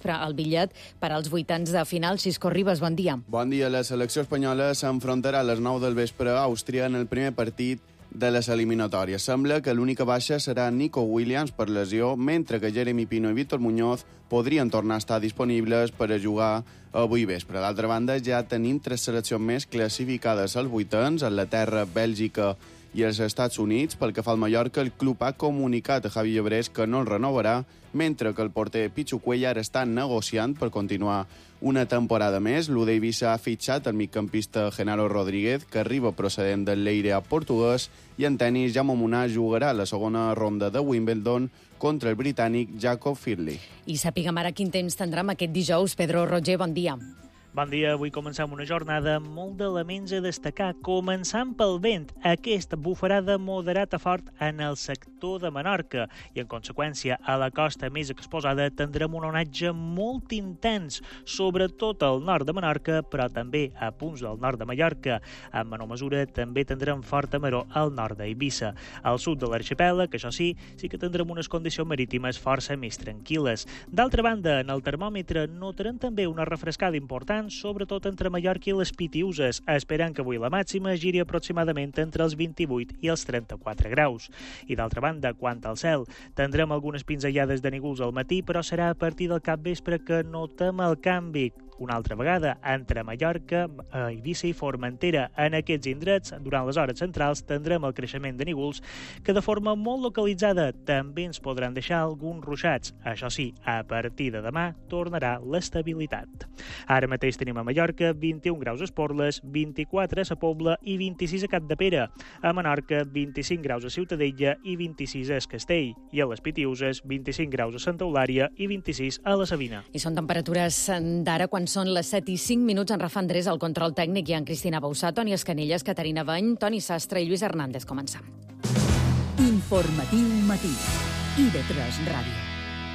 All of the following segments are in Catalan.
vespre el bitllet per als 8 de final. Xisco Ribas, bon dia. Bon dia. La selecció espanyola s'enfrontarà a les 9 del vespre a Àustria en el primer partit de les eliminatòries. Sembla que l'única baixa serà Nico Williams per lesió, mentre que Jeremy Pino i Víctor Muñoz podrien tornar a estar disponibles per a jugar avui vespre. D'altra banda, ja tenim 3 seleccions més classificades als vuitens, Anglaterra, Bèlgica i els Estats Units. Pel que fa al Mallorca, el club ha comunicat a Javi Llebrés que no el renovarà, mentre que el porter Pichu Cuellar està negociant per continuar una temporada més. L'U d'Eivissa ha fitxat el migcampista Genaro Rodríguez, que arriba procedent del Leiria portuguès, i en tenis Jaume Munar jugarà la segona ronda de Wimbledon contra el britànic Jacob Firley. I sapiguem ara quin temps tindrem aquest dijous. Pedro Roger, bon dia. Bon dia, avui comencem una jornada amb molt d'elements a destacar, començant pel vent. Aquest bufarà de moderat a fort en el sector de Menorca i, en conseqüència, a la costa més exposada tindrem un onatge molt intens, sobretot al nord de Menorca, però també a punts del nord de Mallorca. En menor mesura també tindrem forta maror al nord d'Eivissa. Al sud de l'arxipèlag, això sí que tindrem unes condicions marítimes força més tranquil·les. D'altra banda, en el termòmetre notarem també una refrescada important, sobretot entre Mallorca i les Pitiüses, esperant que avui la màxima giri aproximadament entre els 28 i els 34 graus. I d'altra banda, quant al cel, tindrem algunes pinzellades de núvols al matí, però serà a partir del capvespre que notem el canvi. Una altra vegada, entre Mallorca, Eivissa i Formentera. En aquests indrets, durant les hores centrals, tindrem el creixement de núvols que de forma molt localitzada també ens podran deixar alguns ruixats. Això sí, a partir de demà tornarà l'estabilitat. Ara mateix tenim a Mallorca 21 graus a Esporles, 24 a Sa Pobla i 26 a Capdepera. A Menorca, 25 graus a Ciutadella i 26 a Es Castell. I a les Pitiüses, 25 graus a Santa Eulària i 26 a la Sabina. I són temperatures d'ara quan són les 7:05. En Rafa Andrés, el control tècnic, i en Cristina Bausà, Toni Escanelles, Caterina Bany, Toni Sastre i Lluís Hernández. Comencem. Informatiu matí. IB3 Ràdio.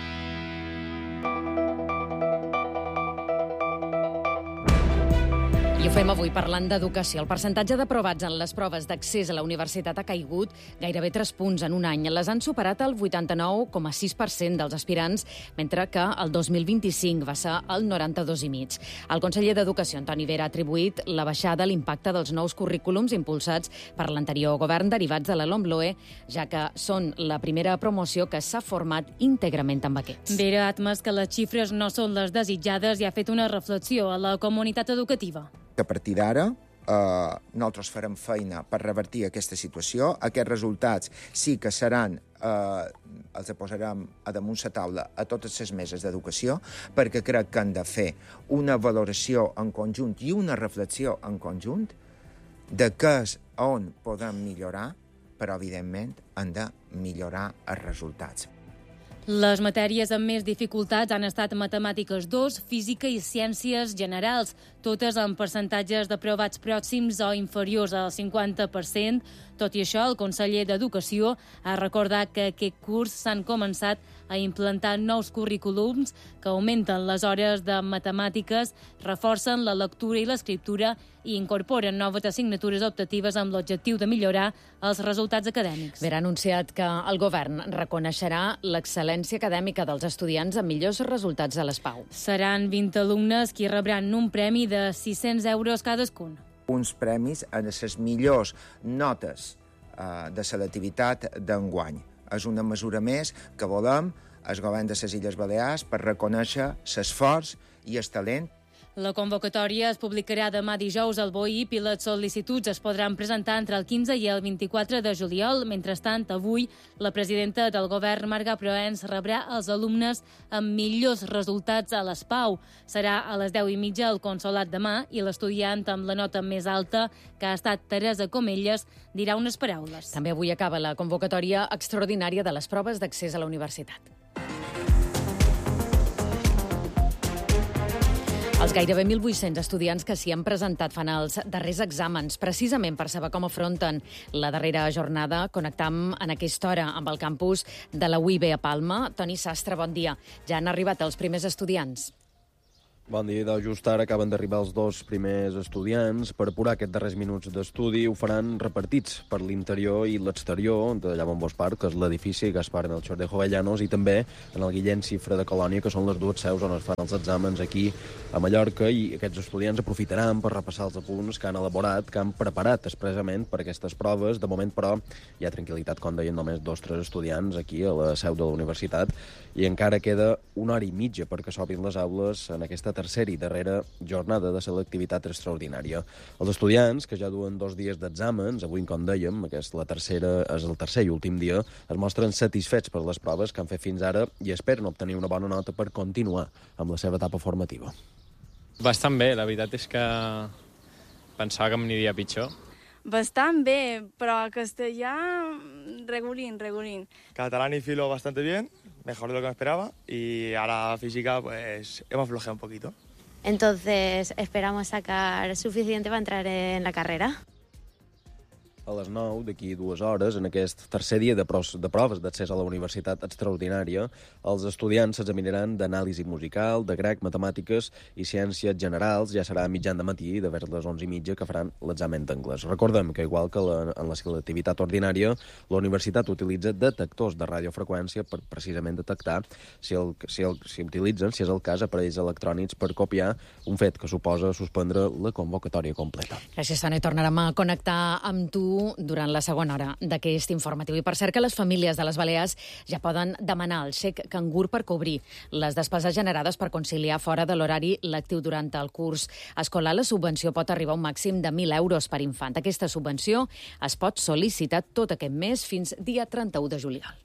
I ho fem avui parlant d'educació. El percentatge d'aprovats en les proves d'accés a la universitat ha caigut gairebé 3 punts en un any. Les han superat el 89,6% dels aspirants, mentre que el 2025 va ser el 92,5%. El conseller d'Educació, Antoni Vera, ha atribuït la baixada a l'impacte dels nous currículums impulsats per l'anterior govern derivats de la LOMLOE, ja que són la primera promoció que s'ha format íntegrament amb aquests. Vera ha admès que les xifres no són les desitjades i ha fet una reflexió a la comunitat educativa. A partir d'ara, nosaltres farem feina per revertir aquesta situació. Aquests resultats sí que seran, els posarem a damunt la taula a totes les meses d'educació, perquè crec que han de fer una valoració en conjunt i una reflexió en conjunt de què és on podem millorar, però, evidentment, han de millorar els resultats. Les matèries amb més dificultats han estat matemàtiques 2, física i ciències generals, totes amb percentatges d'aprovats pròxims o inferiors al 50%. Tot i això, el conseller d'Educació ha recordat que aquest curs s'han començat a implantar nous currículums que augmenten les hores de matemàtiques, reforcen la lectura i l'escriptura i incorporen noves assignatures optatives amb l'objectiu de millorar els resultats acadèmics. Vera ha anunciat que el govern reconeixerà l'excel·lència acadèmica dels estudiants amb millors resultats a les PAU. Seran 20 alumnes qui rebran un premi de 600 euros cadascun. Uns premis a les millors notes de selectivitat d'enguany. És una mesura més que volem el govern de les Illes Balears per reconèixer l'esforç i el talent. La convocatòria es publicarà demà dijous al BOIP i les sol·licituds es podran presentar entre el 15 i el 24 de juliol. Mentrestant, avui, la presidenta del govern, Marga Proens, rebrà els alumnes amb millors resultats a les PAU. Serà a les 10:30 al Consolat de Mar i l'estudiant amb la nota més alta, que ha estat Teresa Comelles, dirà unes paraules. També avui acaba la convocatòria extraordinària de les proves d'accés a la universitat. Els gairebé 1.800 estudiants que s'hi han presentat fan els darrers exàmens, precisament per saber com afronten la darrera jornada. Connectam en aquesta hora amb el campus de la UIB a Palma. Toni Sastre, bon dia. Ja han arribat els primers estudiants. Bon dia. Just ara acaben d'arribar els dos primers estudiants. Per apurar aquests darrers minuts d'estudi ho faran repartits per l'interior i l'exterior de Llambos Park, que és l'edifici Gaspar Melchor de Jovellanos, i també en el Guillem Cifra de Colònia, que són les dues seus on es fan els exàmens aquí a Mallorca, i aquests estudiants aprofitaran per repassar els apunts que han elaborat, que han preparat expressament per aquestes proves. De moment, però, hi ha tranquil·litat, com deien, només 2 o 3 estudiants aquí a la seu de la universitat, i encara queda 1 hora i mitja perquè s'obrin les aules en aquesta tercera i darrera jornada de selectivitat extraordinària. Els estudiants, que ja duen 2 dies d'exàmens, avui, com dèiem, és el tercer i últim dia, es mostren satisfets per les proves que han fet fins ara i esperen obtenir una bona nota per continuar amb la seva etapa formativa. Bastant bé, la veritat és que pensava que m'aniria pitjor. Bastant bé, però castellà regulín. Catalán y filo bastante bien, mejor de lo que me esperaba, y ahora física pues hemos flojeado un poquito. Entonces esperamos sacar suficiente para entrar en la carrera. A les 9, d'aquí 2 hores, en aquest tercer dia de proves d'accés a la universitat extraordinària, els estudiants s'examinaran d'anàlisi musical, de grec, matemàtiques i ciències generals. Ja serà mitjan de matí, de vers les 11:30, que faran l'examen d'anglès. Recordem que, igual que en la selectivitat ordinària, la universitat utilitza detectors de radiofreqüència per precisament detectar si és el cas, aparells electrònics per copiar, un fet que suposa suspendre la convocatòria completa. Gràcies, Toni. Tornarem a connectar amb tu durant la segona hora d'aquest informatiu. I per cert que les famílies de les Balears ja poden demanar el xec cangur per cobrir les despeses generades per conciliar fora de l'horari lectiu durant el curs escolar. La subvenció pot arribar a un màxim de 1.000 euros per infant. Aquesta subvenció es pot sol·licitar tot aquest mes fins dia 31 de juliol.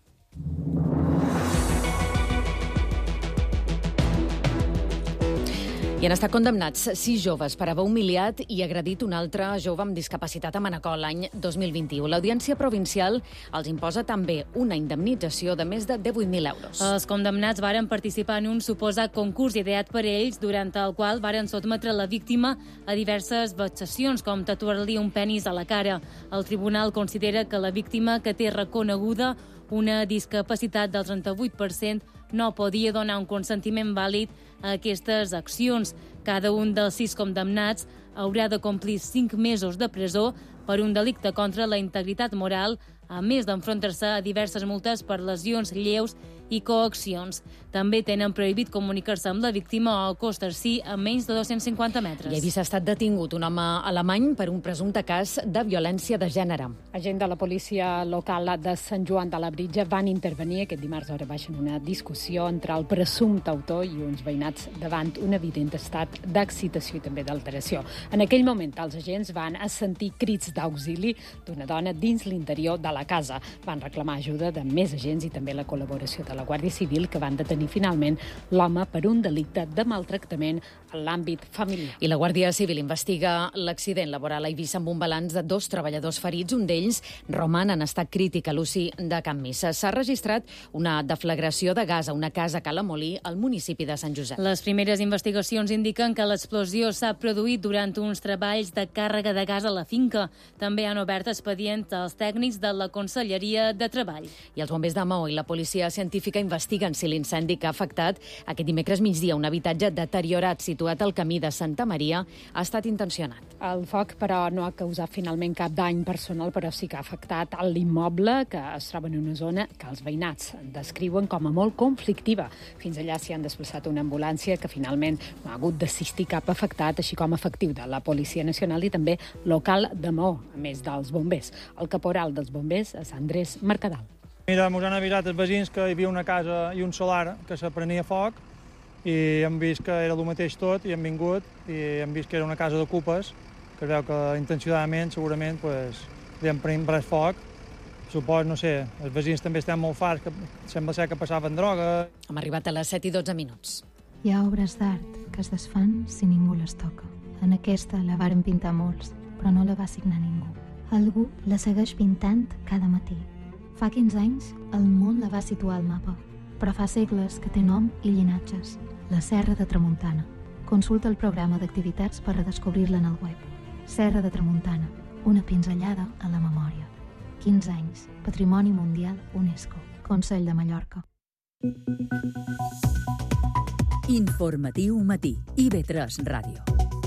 I han estat condemnats 6 joves per haver humiliat i agredit un altre jove amb discapacitat a Manacor l'any 2021. L'Audiència Provincial els imposa també una indemnització de més de 18.000 euros. Els condemnats varen participar en un suposat concurs ideat per ells, durant el qual varen sotmetre la víctima a diverses vexacions, com tatuar-li un penis a la cara. El tribunal considera que la víctima, que té reconeguda una discapacitat del 38%, no podia donar un consentiment vàlid a aquestes accions. Cada un dels 6 condemnats haurà de complir 5 mesos de presó per un delicte contra la integritat moral, a més d'enfrontar-se a diverses multes per lesions lleus i coaccions. També tenen prohibit comunicar-se amb la víctima o acostar-s'hi a menys de 250 metres. I ha vist estat detingut un home alemany per un presumpte cas de violència de gènere. Agents de la policia local de Sant Joan de Labritja van intervenir aquest dimarts a hora baixa en una discussió entre el presumpte autor i uns veïnats davant un evident estat d'excitació i també d'alteració. En aquell moment, els agents van sentir crits d'auxili d'una dona dins l'interior de la casa. Van reclamar ajuda de més agents i també la col·laboració de la Guàrdia Civil, que van detenir finalment l'home per un delicte de maltractament en l'àmbit familiar. I la Guàrdia Civil investiga l'accident laboral a Eivissa amb un balanç de 2 treballadors ferits. Un d'ells roman en estat crític a l'UCI de Can Missa. S'ha registrat una deflagració de gas a una casa a Cala Molí, al municipi de Sant Josep. Les primeres investigacions indiquen que l'explosió s'ha produït durant uns treballs de càrrega de gas a la finca. També han obert expedient als tècnics de la Conselleria de Treball. I els bombers de Maó i la policia científica investiguen si l'incendi que ha afectat aquest dimecres migdia un habitatge deteriorat situat al camí de Santa Maria ha estat intencionat. El foc, però, no ha causat finalment cap dany personal, però sí que ha afectat l'immoble, que es troba en una zona que els veïnats descriuen com a molt conflictiva. Fins allà s'hi han desplaçat una ambulància que finalment no ha hagut d'assistir cap afectat, així com efectiu de la Policia Nacional i també local de Maó, a més dels bombers. El caporal dels bombers és Andrés Mercadal. Mira, ens han avisat els veïns que hi havia una casa i un solar que se prenia foc i hem vist que era el mateix tot i hem vingut i hem vist que era una casa d'ocupes, que es veu que intencionadament segurament li han pres foc. Supos, no sé, els veïns també estan molt farts, que sembla ser que passaven droga. Hem arribat a les 7:12 minuts. Hi ha obres d'art que es desfan si ningú les toca. En aquesta la varen pintar molts, però no la va signar ningú. Algú la segueix pintant cada matí. Fa 15 anys, el món la va situar al mapa, però fa segles que té nom i llinatges. La Serra de Tramuntana. Consulta el programa d'activitats per redescobrir-la en el web. Serra de Tramuntana, una pinzellada a la memòria. 15 anys, Patrimoni Mundial UNESCO. Consell de Mallorca. Informatiu matí. IB3 Ràdio.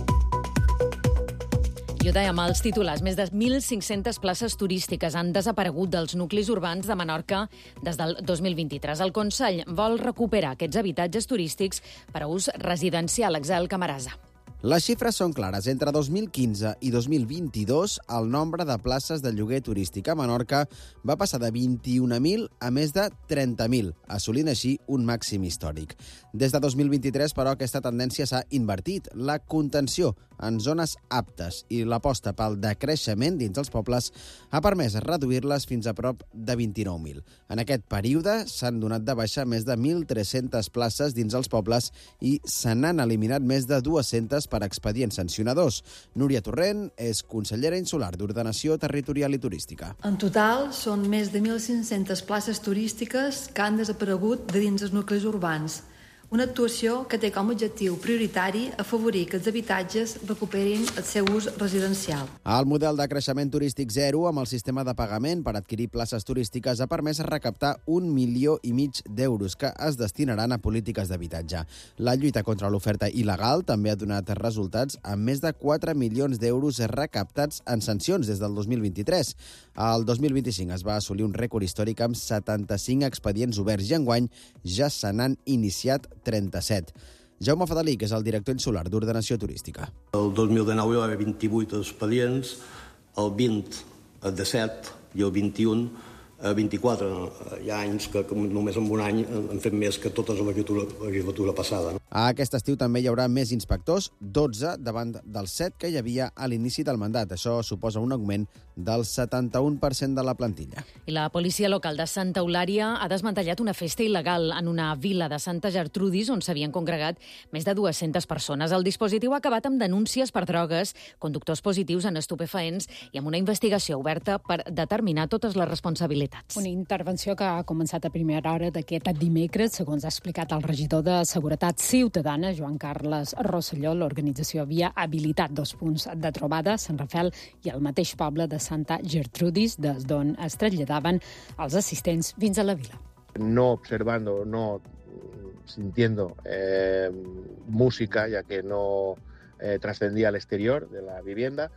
I ho dèiem als titulars, més de 1.500 places turístiques han desaparegut dels nuclis urbans de Menorca des del 2023. El Consell vol recuperar aquests habitatges turístics per a ús residencial. Axel Camarasa. Les xifres són clares. Entre 2015 i 2022, el nombre de places de lloguer turístic a Menorca va passar de 21.000 a més de 30.000, assolint així un màxim històric. Des de 2023, però, aquesta tendència s'ha invertit. La contenció en zones aptes i l'aposta pel decreixement dins els pobles ha permès reduir-les fins a prop de 29.000. En aquest període s'han donat de baixa més de 1.300 places dins els pobles i se n'han eliminat més de 200 per expedients sancionadors. Núria Torrent és consellera insular d'Ordenació Territorial i Turística. En total, són més de 1.500 places turístiques que han desaparegut de dins els nuclis urbans. Una actuació que té com a objectiu prioritari afavorir que els habitatges recuperin el seu ús residencial. El model de creixement turístic zero amb el sistema de pagament per adquirir places turístiques ha permès recaptar 1,5 milió d'euros que es destinaran a polítiques d'habitatge. La lluita contra l'oferta il·legal també ha donat resultats amb més de 4 milions d'euros recaptats en sancions des del 2023. El 2025 es va assolir un rècord històric amb 75 expedients oberts i enguany ja se n'han iniciat 37. Jaume Fadalí, que és el director insular d'Ordenació Turística. El 2019 hi va haver 28 expedients, el 20 a 17 i el 21 a 24. Hi ha anys que només en un any han fet més que tota la legislatura passada. Aquest estiu també hi haurà més inspectors, 12 davant dels 7 que hi havia a l'inici del mandat. Això suposa un augment del 71% de la plantilla. I la policia local de Santa Eulària ha desmantellat una festa il·legal en una vila de Santa Gertrudis on s'havien congregat més de 200 persones. El dispositiu ha acabat amb denúncies per drogues, conductors positius en estupefaents i amb una investigació oberta per determinar totes les responsabilitats. Una intervenció que ha començat a primera hora d'aquest dimecres, segons ha explicat el regidor de Seguretat Ciutadana, Joan Carles Rosselló. L'organització havia habilitat 2 punts de trobada, Sant Rafel i el mateix poble de Santa Gertrudis, des d'on es traslladaven els assistents fins a la vila. No observando, no sintiendo música, ya que no trascendía al exterior de la vivienda,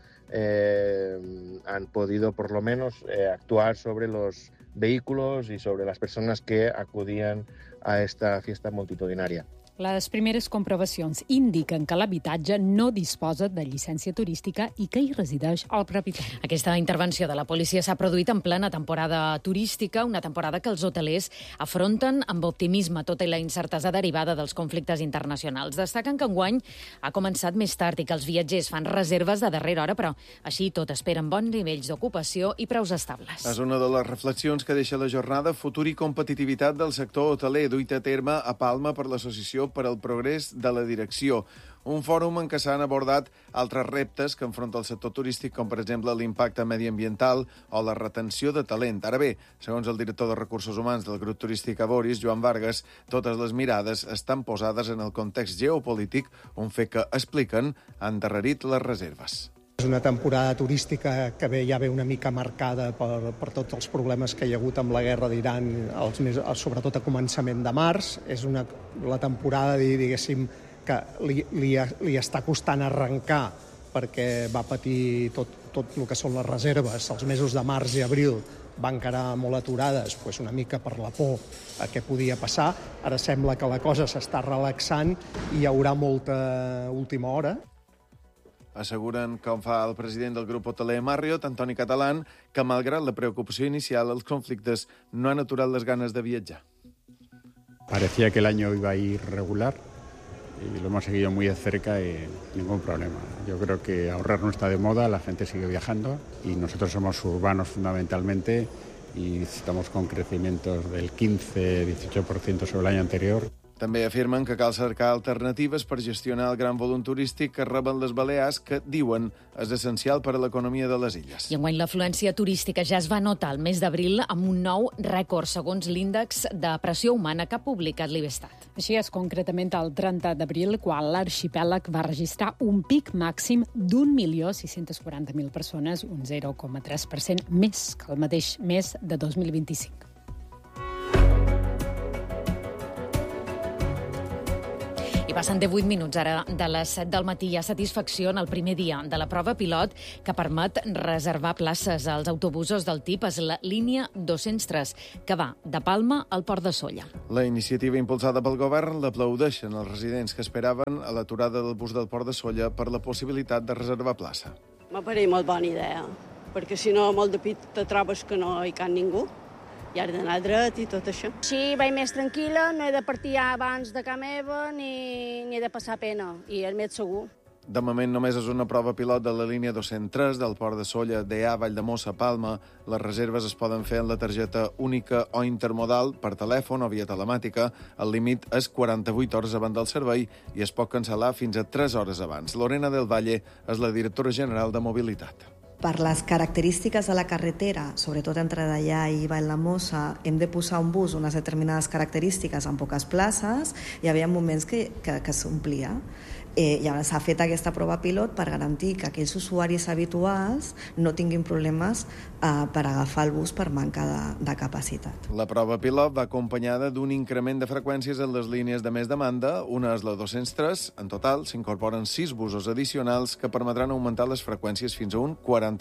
han podido por lo menos actuar sobre los vehículos y sobre las personas que acudían a esta fiesta multitudinaria. Les primeres comprovacions indiquen que l'habitatge no disposa de llicència turística i que hi resideix el propietari. Aquesta intervenció de la policia s'ha produït en plena temporada turística, una temporada que els hotelers afronten amb optimisme, tot i la incertesa derivada dels conflictes internacionals. Destaquen que enguany ha començat més tard i que els viatgers fan reserves de darrera hora, però així tot esperen bons nivells d'ocupació i preus estables. És una de les reflexions que deixa la jornada Futur i competitivitat del sector hoteler, duita a terme a Palma per l'Associació per al Progrés de la Direcció. Un fòrum en què s'han abordat altres reptes que enfronta el sector turístic, com per exemple l'impacte mediambiental o la retenció de talent. Ara bé, segons el director de Recursos Humans del grup turístic Aboris, Joan Vargas, totes les mirades estan posades en el context geopolític, un fet que, expliquen, ha endarrerit les reserves. És una temporada turística que ja ve una mica marcada per tots els problemes que hi ha hagut amb la guerra d'Iran, sobretot a començament de març. És la temporada, diguéssim, que li està costant arrencar perquè va patir tot el que són les reserves. Els mesos de març i abril van quedar molt aturades, una mica per la por a què podia passar. Ara sembla que la cosa s'està relaxant i hi haurà molta última hora. Asseguren, com fa el president del grup hoteler Marriott, Antoni Catalán, que malgrat la preocupació inicial, els conflictes no han aturat les ganes de viatjar. Parecía que el año iba a ir regular y lo hemos seguido muy de cerca y ningún problema. Yo creo que ahorrar no está de moda, la gente sigue viajando y nosotros somos urbanos fundamentalmente y estamos con crecimientos del 15-18% sobre el año anterior. També afirmen que cal cercar alternatives per gestionar el gran volum turístic que reben les Balears, que, diuen, és essencial per a l'economia de les illes. I enguany l'afluència turística ja es va notar el mes d'abril amb un nou rècord, segons l'índex de pressió humana que ha publicat l'Ibestat. Així és concretament el 30 d'abril, quan l'arxipèlag va registrar un pic màxim d'1.640.000 persones, un 0,3% més que el mateix mes de 2025. Passen 18 minuts ara de les 7 del matí. Hi ha satisfacció en el primer dia de la prova pilot que permet reservar places als autobusos del tipus la línia 203, que va de Palma al Port de Sóller. La iniciativa impulsada pel govern l'aplaudeixen els residents que esperaven a l'aturada del bus del Port de Sóller per la possibilitat de reservar plaça. M'ha parit molt bona idea, perquè si no molt de pit te trobes que no hi cap ningú. I ara d'anar dret i tot això. Així vaig més tranquil·la, no he de partir abans de casa meva ni he de passar pena, i és més segur. De moment només és una prova pilot de la línia 203 del Port de Sóller d'EA Valldemossa Palma. Les reserves es poden fer en la targeta única o intermodal per telèfon o via telemàtica. El límit és 48 hores abans del servei i es pot cancel·lar fins a 3 hores abans. Lorena del Valle és la directora general de Mobilitat. Per les característiques de la carretera, sobretot entre Deià i Valldemossa, hem de posar un bus unes determinades característiques en poques places i hi havia moments que s'omplia. Llavors s'ha fet aquesta prova pilot per garantir que aquells usuaris habituals no tinguin problemes per agafar el bus per manca de capacitat. La prova pilot va acompanyada d'un increment de freqüències en les línies de més demanda. Una és la 203. En total s'incorporen 6 busos addicionals que permetran augmentar les freqüències fins a un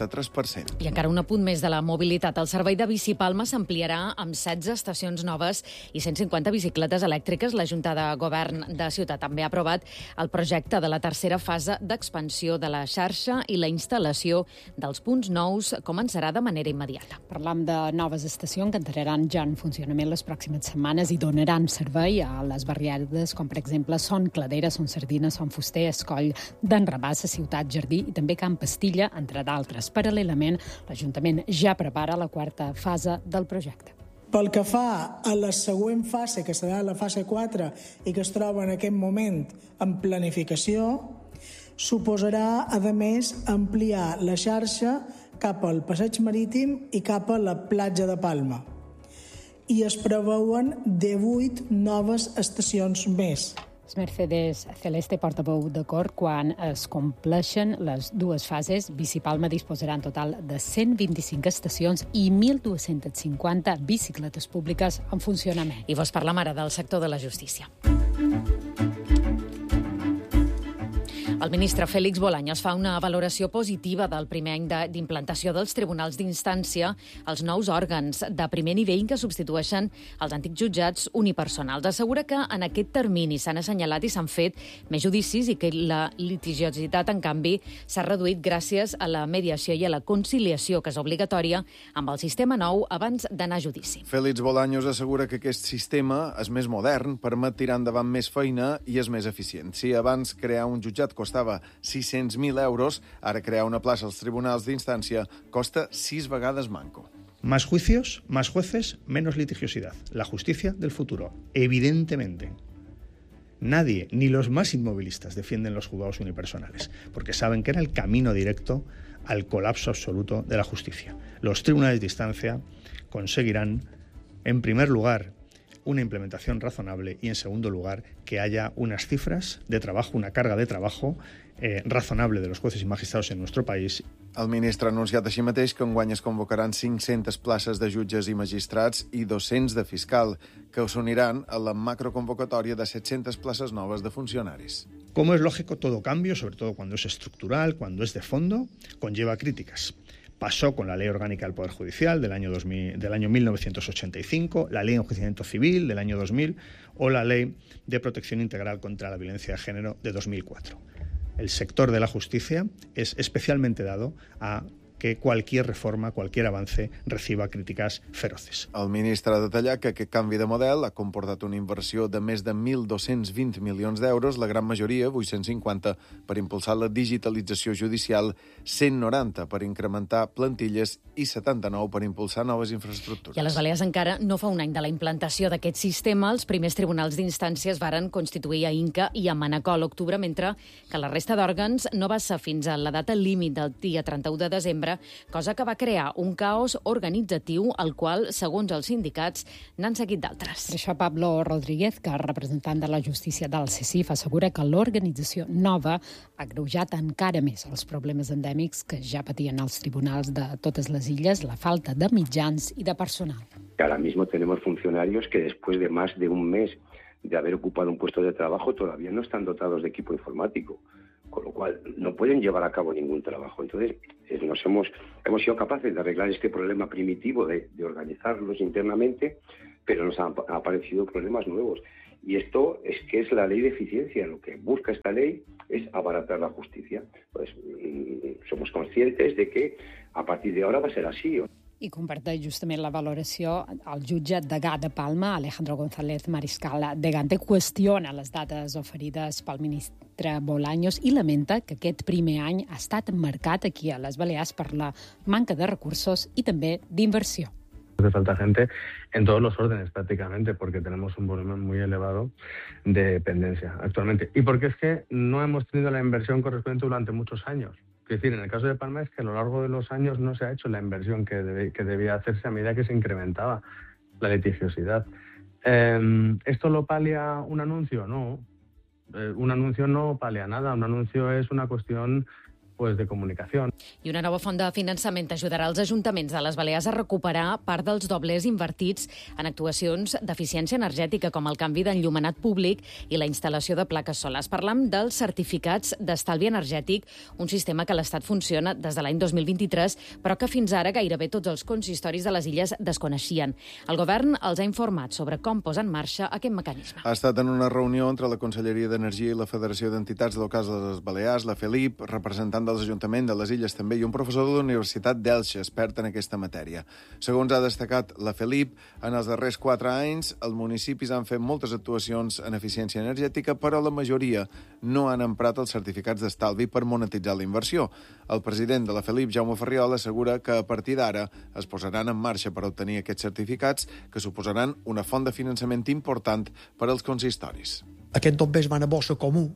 43%. I encara un apunt més de la mobilitat. El servei de Bici Palma s'ampliarà amb 16 estacions noves i 150 bicicletes elèctriques. La Junta de Govern de Ciutat també ha aprovat el projecte de la tercera fase d'expansió de la xarxa i la instal·lació dels punts nous començarà de manera immediata. Parlam de noves estacions que entraran ja en funcionament les pròximes setmanes i donaran servei a les barriades, com per exemple Son Cladera, Son Sardina, Son Fuster, Escoll d'en Rabassa, Ciutat Jardí i també Camp Pastilla, entre d'altres. Paral·lelament, l'Ajuntament ja prepara la quarta fase del projecte. Pel que fa a la següent fase, que serà la fase 4 i que es troba en aquest moment en planificació, suposarà, a més, ampliar la xarxa cap al passeig marítim i cap a la platja de Palma. I es preveuen 18 noves estacions més. Mercedes Celeste, portaveu d'acord, quan es compleixen les dues fases, Bici Palma disposarà en total de 125 estacions i 1.250 bicicletes públiques en funcionament. I vos parlam ara del sector de la justícia. El ministre Félix Bolaños fa una valoració positiva del primer any d'implantació dels tribunals d'instància, els nous òrgans de primer nivell que substitueixen els antics jutjats unipersonals. Assegura que en aquest termini s'han assenyalat i s'han fet més judicis i que la litigiositat, en canvi, s'ha reduït gràcies a la mediació i a la conciliació, que és obligatòria amb el sistema nou abans d'anar a judici. Félix Bolaños assegura que aquest sistema és més modern, permet tirar endavant més feina i és més eficient. Si abans crear un jutjat costava 600.000 euros, ara crear una plaça als tribunals d'instància costa 6 vegades manco. Más juicios, más jueces, menos litigiosidad. La justicia del futuro. Evidentemente, nadie, ni los más inmovilistas, defienden los juzgados unipersonales, porque saben que era el camino directo al colapso absoluto de la justicia. Los tribunales de instancia conseguirán, en primer lugar, una implementación razonable y, en segundo lugar, que haya unas cifras de trabajo, una carga de trabajo razonable de los jueces y magistrados en nuestro país. El ministre ha anunciat així mateix que enguany es convocaran 500 places de jutges i magistrats i 200 de fiscal, que s'uniran a la macroconvocatòria de 700 places noves de funcionaris. Como es lógico, todo cambio, sobre todo cuando es estructural, cuando es de fondo, conlleva críticas. Pasó con la Ley Orgánica del Poder Judicial del año 1985, la Ley de Enjuiciamiento Civil del año 2000 o la Ley de Protección Integral contra la Violencia de Género de 2004. El sector de la justicia es especialmente dado a que cualquier reforma, cualquier avance, reciba crítiques feroces. El ministre ha detallat que aquest canvi de model ha comportat una inversió de més de 1.220 milions d'euros, la gran majoria, 850, per impulsar la digitalització judicial, 190 per incrementar plantilles i 79 per impulsar noves infraestructures. I a les Balears encara no fa un any de la implantació d'aquest sistema. Els primers tribunals d'instàncies varen constituir a Inca i a Manacor a l'octubre, mentre que la resta d'òrgans no va ser fins a la data límit del dia 31 de desembre, cosa que va crear un caos organitzatiu al qual, segons els sindicats, n'han seguit d'altres. Per això Pablo Rodríguez, que és representant de la justícia del CECIF, assegura que l'organització nova ha agreujat encara més els problemes endèmics que ja patien els tribunals de totes les illes, la falta de mitjans i de personal. Ahora mismo tenemos funcionarios que después de más de un mes de haber ocupado un puesto de trabajo todavía no están dotados de equipo informático, con lo cual no pueden llevar a cabo ningún trabajo. Entonces, hemos sido capaces de arreglar este problema primitivo de organizarlos internamente, pero nos han aparecido problemas nuevos. Y esto es que es la ley de eficiencia. Lo que busca esta ley es abaratar la justicia. Pues somos conscientes de que a partir de ahora va a ser así. I comparteix justament la valoració el jutge degà de Palma, Alejandro González Mariscal de Gante, qüestiona les dades oferides pel ministre Bolaños i lamenta que aquest primer any ha estat marcat aquí a les Balears per la manca de recursos i també d'inversió. Hace falta gente en todos los órdenes prácticamente porque tenemos un volumen muy elevado de dependencia actualmente. Y porque es que no hemos tenido la inversión correspondiente durante muchos años. Es decir, en el caso de Palma es que a lo largo de los años no se ha hecho la inversión que debía hacerse a medida que se incrementaba la litigiosidad. ¿Esto lo palia un anuncio? No. Un anuncio no palia nada. Un anuncio es una cuestión de comunicació. I una nova font de finançament ajudarà els ajuntaments de les Balears a recuperar part dels doblers invertits en actuacions d'eficiència energètica, com el canvi d'enllumenat públic i la instal·lació de plaques solars. Parlam dels certificats d'estalvi energètic, un sistema que a l'Estat funciona des de l'any 2023, però que fins ara gairebé tots els consistoris de les illes desconeixien. El govern els ha informat sobre com posar en marxa aquest mecanisme. Ha estat en una reunió entre la Conselleria d'Energia i la Federació d'Entitats Locals de les Balears, la FELIP, representant dels Ajuntaments de les Illes també, i un professor de la Universitat d'Elche, expert en aquesta matèria. Segons ha destacat la FELIP, en els darrers 4 anys els municipis han fet moltes actuacions en eficiència energètica, però la majoria no han emprat els certificats d'estalvi per monetitzar la inversió. El president de la FELIP, Jaume Ferriol, assegura que a partir d'ara es posaran en marxa per obtenir aquests certificats, que suposaran una font de finançament important per als consistoris. Aquests dobbers van a bossa comú,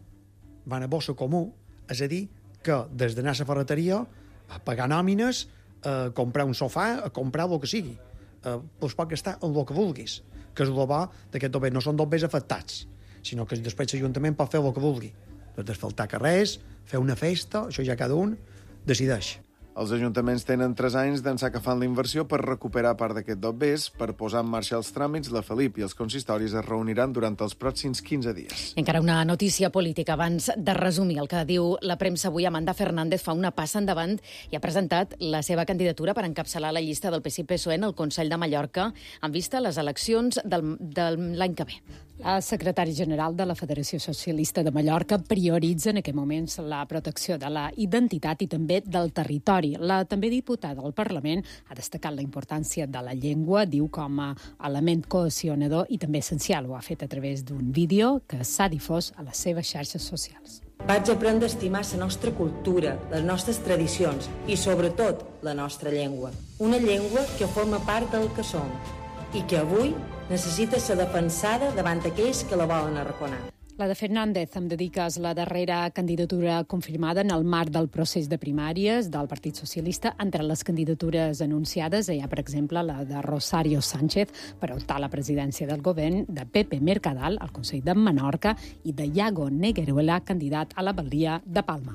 és a dir, que des d'anar a la ferreteria, a pagar nòmines, a comprar un sofà, a comprar el que sigui. Doncs pot gastar en el que vulguis, que és el bo d'aquest dobber. No són dobbers afectats, sinó que després l'Ajuntament pot fer el que vulgui. Desfaltar carrers, fer una festa, això ja cada un decideix. Els ajuntaments tenen 3 anys d'ençà que fan la inversió per recuperar part d'aquest dobbers. Per posar en marxa els tràmits, la FELIP i els consistoris es reuniran durant els pròxims 15 dies. Encara una notícia política. Abans de resumir el que diu la premsa avui, Amanda Fernández fa una passa endavant i ha presentat la seva candidatura per encapçalar la llista del PSI-PSOE en el Consell de Mallorca en vista a les eleccions de l'any que ve. La secretària general de la Federació Socialista de Mallorca prioritza en aquests moments la protecció de la identitat i també del territori. La també diputada al Parlament ha destacat la importància de la llengua, diu com a element cohesionador i també essencial. Ho ha fet a través d'un vídeo que s'ha difós a les seves xarxes socials. Vaig aprendre a estimar la nostra cultura, les nostres tradicions i, sobretot, la nostra llengua. Una llengua que forma part del que som i que avui necessita ser defensada davant aquells que la volen arraconar. La de Fernández, em dediques, la darrera candidatura confirmada en el marc del procés de primàries del Partit Socialista. Entre les candidatures anunciades hi ha, per exemple, la de Rosario Sánchez per optar a la presidència del govern, de Pepe Mercadal al Consell de Menorca i de Iago Negueruela, candidat a la Balia de Palma.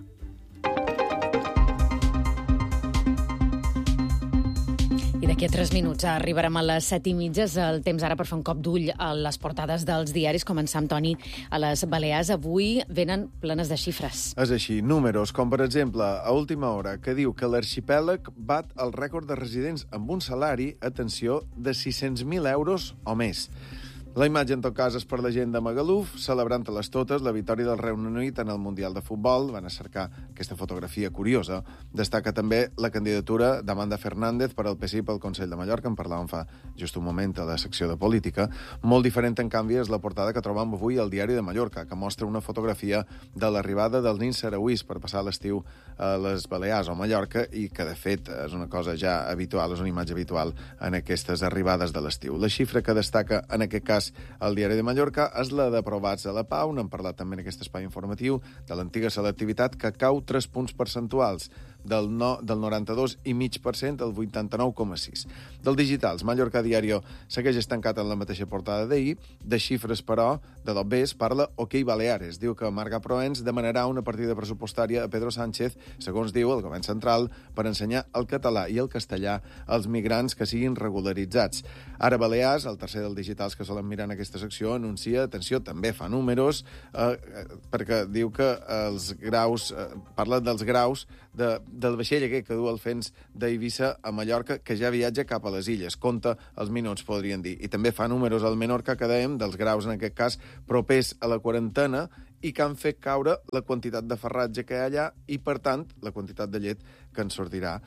I d'aquí a 3 minuts arribarem a les 7:30. És el temps ara per fer un cop d'ull a les portades dels diaris. Començam, Toni, a les Balears. Avui venen plenes de xifres. És així, números, com per exemple, a última hora, que diu que l'arxipèlag bat el rècord de residents amb un salari, atenció, de 600.000 euros o més. La imatge, en tot cas, és per la gent de Magaluf, celebrant a les totes la victòria del Regne Unit en el Mundial de Futbol. Van a cercar aquesta fotografia curiosa. Destaca també la candidatura d'Amanda Fernández per al PSI pel Consell de Mallorca. En parlàvem fa just un moment a la secció de política. Molt diferent, en canvi, és la portada que trobam avui al Diari de Mallorca, que mostra una fotografia de l'arribada dels nins sarauís per passar l'estiu a les Balears o a Mallorca i que, de fet, és una cosa ja habitual, és una imatge habitual en aquestes arribades de l'estiu. La xifra que destaca, en aquest cas, el Diari de Mallorca és la d'aprovats a la PAU. N'hem parlat també en aquest espai informatiu de l'antiga selectivitat, que cau 3 punts percentuals. del 92,5% al 89,6%. Del digitals, Mallorca Diario segueix estancat en la mateixa portada d'ahir. De xifres, però, de d'Obbés parla OK Baleares. Diu que Marga Proens demanarà una partida pressupostària a Pedro Sánchez, segons diu el govern central, per ensenyar el català i el castellà als migrants que siguin regularitzats. Ara Balears, el tercer del digitals que solen mirar en aquesta secció, anuncia, atenció, també fa números, perquè diu que els graus, parla dels graus del vaixell aquest que du el Fens d'Eivissa a Mallorca, que ja viatja cap a les illes. Compta els minuts, podrien dir. I també fa números al Menorca, que dèiem, dels graus, en aquest cas, propers a la quarantena, i que han fet caure la quantitat de farratge que hi ha allà i, per tant, la quantitat de llet que en sortirà.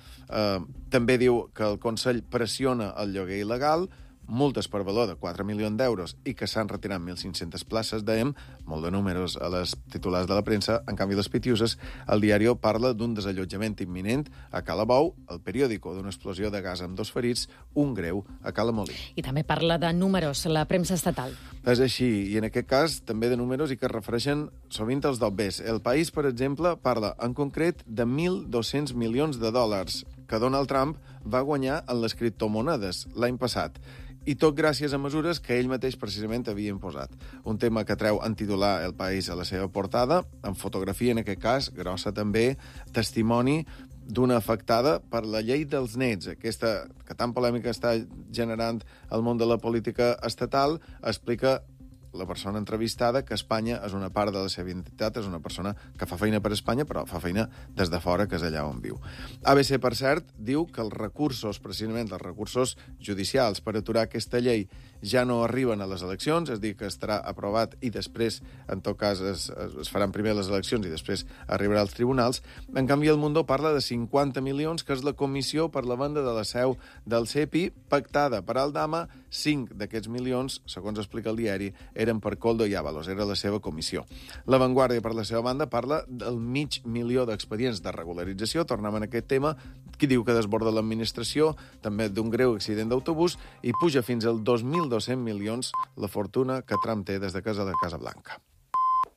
També diu que el Consell pressiona el lloguer il·legal, multes per valor de 4 milions d'euros i que s'han retirat 1.500 places, dèiem, molt de números a les titulars de la premsa. En canvi, les Pitiuses, el diari parla d'un desallotjament imminent a Calabou, el periòdico d'una explosió de gas amb 2 ferits, un greu a Calamolí. I també parla de números, la premsa estatal. És així, i en aquest cas també de números i que es refereixen sovint als d'Obbés. El País, per exemple, parla en concret de 1.200 milions de dòlars que Donald Trump va guanyar en les criptomonedes l'any passat, i tot gràcies a mesures que ell mateix precisament havia imposat. Un tema que treu en titular El País a la seva portada, amb fotografia, en aquest cas, grossa també, testimoni d'una afectada per la llei dels nets, aquesta que tan polèmica està generant el món de la política estatal. Explica la persona entrevistada que Espanya és una part de la seva identitat, és una persona que fa feina per Espanya, però fa feina des de fora, que és allà on viu. ABC, per cert, diu que els recursos, precisament els recursos judicials per aturar aquesta llei, ja no arriben a les eleccions, és a dir, que estarà aprovat i després, en tot cas, es faran primer les eleccions i després arribarà als tribunals. En canvi, el Mundo parla de 50 milions, que és la comissió per la venda de la seu del CEPI, pactada per Aldama. 5 d'aquests milions, segons explica el diari, eren per Koldo i Ábalos, era la seva comissió. La Vanguardia, per la seva banda, parla del 500.000 d'expedients de regularització, tornem en aquest tema, qui diu que desborda l'administració, també d'un greu accident d'autobús, i puja fins als 2.200 milions la fortuna que Trump té des de casa de Casa Blanca.